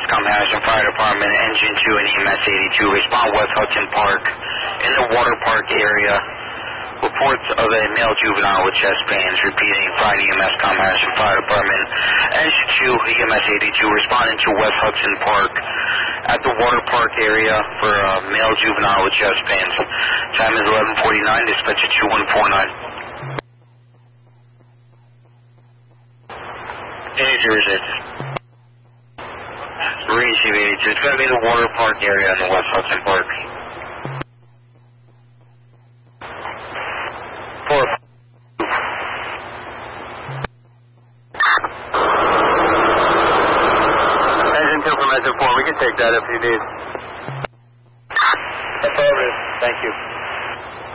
EMSCOM Harrison Fire Department, Engine 2 and EMS 82, respond West Hudson Park in the water park area. Reports of a male juvenile with chest pains. Repeating, find EMSCOM Harrison Fire Department, Engine 2, EMS 82, responding to West Hudson Park at the water park area for a male juvenile with chest pains. Time is 11:49, dispatcher 2149. 82 Receive 82. It's going to be the water park area in the West Hudson Park. 4. Engine 2 from Engine 4. We can take that if you need.